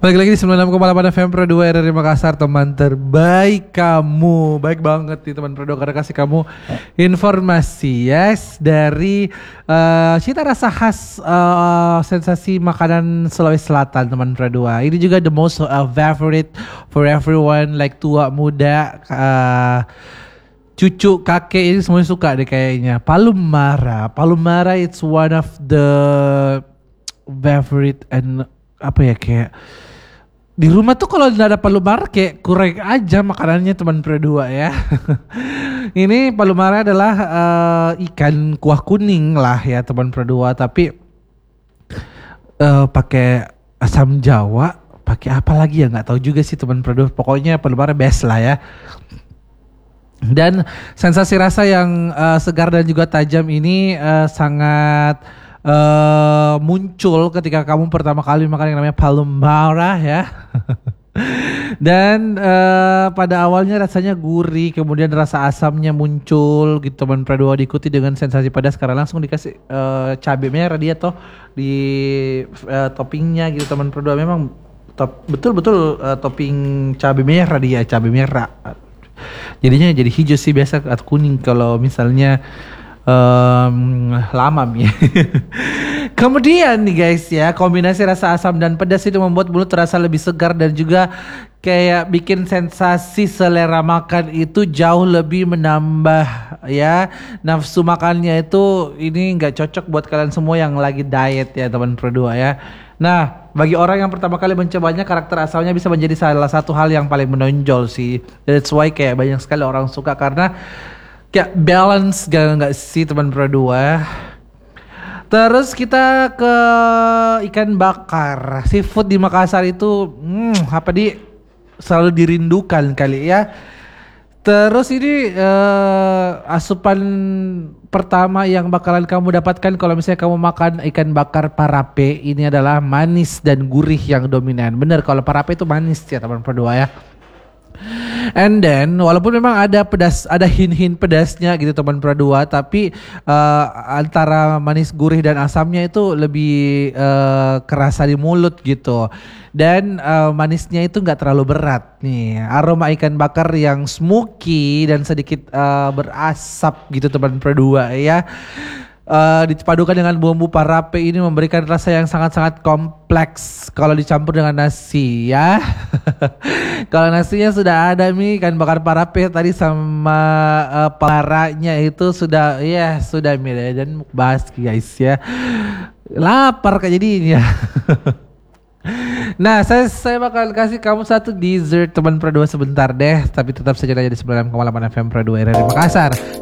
Balik lagi di 96,8 FM Pro 2 RRI Makassar, teman terbaik kamu. Baik banget nih teman Pro 2 karena kasih kamu informasi dari cita rasa khas sensasi makanan Sulawesi Selatan teman Pro 2. Ini juga the most favorite for everyone, like tua muda, cucu kakek, ini semuanya suka deh kayaknya. Palumara it's one of the favorite and apa ya, kayak di rumah tuh kalau nggak ada palumara kayak kurang aja makanannya teman Pro 2 ya. Ini palumara adalah ikan kuah kuning lah ya teman Pro 2, tapi pakai asam Jawa, pakai apa lagi ya nggak tahu juga sih teman Pro 2. Pokoknya palumara best lah ya. Dan sensasi rasa yang segar dan juga tajam ini sangat muncul ketika kamu pertama kali makan yang namanya palumara ya. Dan pada awalnya rasanya gurih, kemudian rasa asamnya muncul gitu teman Pro 2, diikuti dengan sensasi pedas karena langsung dikasih cabai merah dia toh di toppingnya gitu teman Pro 2. Memang betul-betul topping cabai merah dia, cabai merah. Jadinya jadi hijau sih biasa atau kuning kalau misalnya lama ya. Kemudian nih guys ya, kombinasi rasa asam dan pedas itu membuat mulut terasa lebih segar dan juga kayak bikin sensasi selera makan itu jauh lebih menambah ya. Nafsu makannya itu ini nggak cocok buat kalian semua yang lagi diet ya teman Pro 2 ya. Nah, bagi orang yang pertama kali mencobanya, karakter asalnya bisa menjadi salah satu hal yang paling menonjol sih. That's why kayak banyak sekali orang suka karena kayak balance gak sih teman Pro 2. Terus kita ke ikan bakar. Seafood di Makassar itu selalu dirindukan kali ya. Terus ini asupan pertama yang bakalan kamu dapatkan kalau misalnya kamu makan ikan bakar parape, ini adalah manis dan gurih yang dominan. Bener, kalau parape itu manis ya teman Pro 2 ya. And then walaupun memang ada pedas, ada hint-hint pedasnya gitu teman Pro 2, tapi antara manis gurih dan asamnya itu lebih kerasa di mulut gitu. Dan manisnya itu nggak terlalu berat nih. Aroma ikan bakar yang smoky dan sedikit berasap gitu teman Pro 2 ya. Dipadukan dengan bumbu parape ini memberikan rasa yang sangat-sangat kompleks kalau dicampur dengan nasi ya. Kalau nasinya sudah ada nih ikan bakar parape tadi sama paranya itu sudah mirip dan mukbas guys ya. Lapar kayak jadinya. Nah, saya bakal kasih kamu satu dessert teman Pro 2 sebentar deh, tapi tetap saja aja di 96,8 FM Pro 2 RRI Makassar.